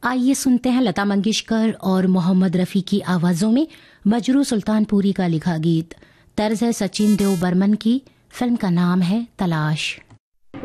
आइए सुनते हैं लता मंगेशकर और मोहम्मद रफ़ी की आवाज़ों में मजरू सुल्तानपुरी का लिखा गीत। तर्ज है सचिन देव बर्मन की। फिल्म का नाम है तलाश।